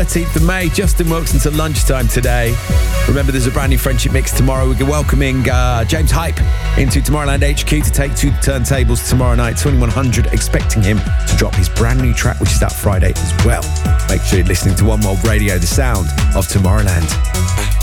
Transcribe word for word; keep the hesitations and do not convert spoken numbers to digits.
thirteenth of May. Justin Wilkes until lunchtime today. Remember, there's a brand new Friendship Mix tomorrow. We're welcoming uh, James Hype into Tomorrowland H Q to take two turntables tomorrow night, twenty-one hundred, expecting him to drop his brand new track, which is out Friday as well. Make sure you're listening to One World Radio, the sound of Tomorrowland.